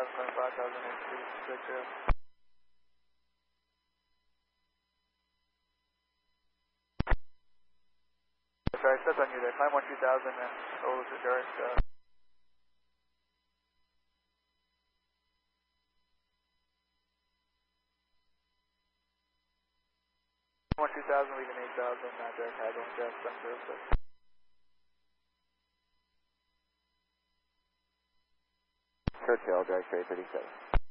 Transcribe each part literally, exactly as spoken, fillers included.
thousand, five thousand, eight three six zero. Sorry, stepped on you there. Climb one two thousand and over to direct. Uh, one two thousand, leaving eight thousand, uh, direct high going just seven zero six. Churchill, direct three thirty-seven.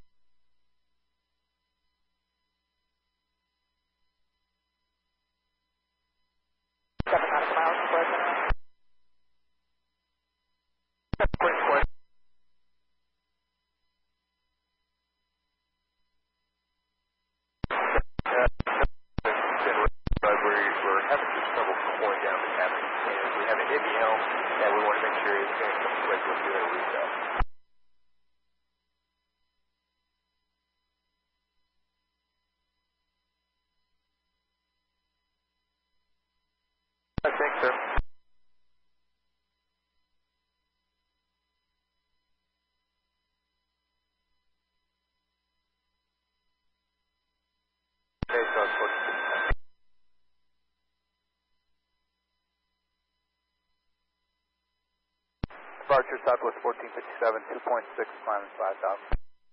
Seven nautical miles, square center. Quick, quick. But we're, we're having some trouble pulling down the cabin, and we have an heavy helm that we want to make sure is going to come quick. We'll do a reset. I think so. Okay, so it's fourteen. Departure Southwest fourteen fifty-seven, two point six, climbing five thousand.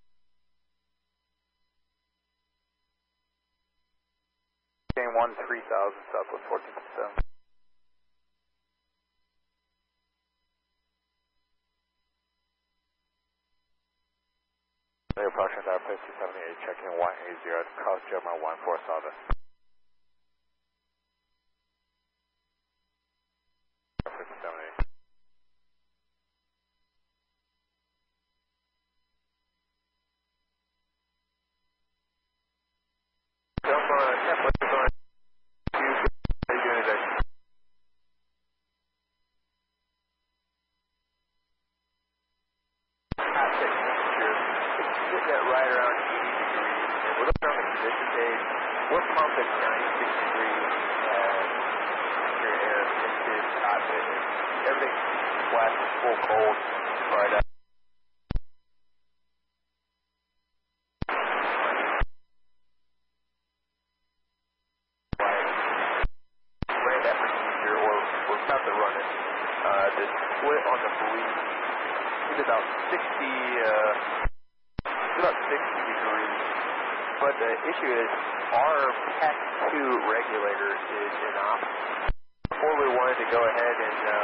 Game one three thousand, Southwest fourteen fifty-seven. They approaching that place two seventy-eight, checking one eighty, cross Gemma one four Southern. fifty seventy-eight. Jump on, yeah, put this on. How you doing today? Fantastic temperature. It's sitting at right around eighty degrees, and we're looking on the condition page. We're pumping ninety-six degrees, and your air is cockpit. Everything's flat, full cold, right up. Ran that procedure, or we're about to run it. Uh, the split on the buoy is about sixty, uh, it's about sixty degrees. But the issue is our Pac two regulator is inoperable. Before we wanted to go ahead and uh,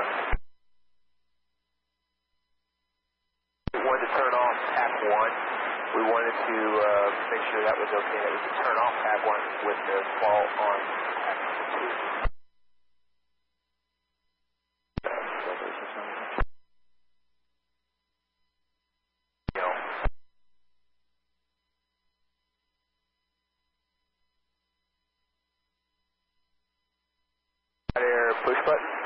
we wanted to turn off Pac one. We wanted to uh, make sure that was okay, that we could turn off Pac one with the fault on Pac two. You know, hot air push button.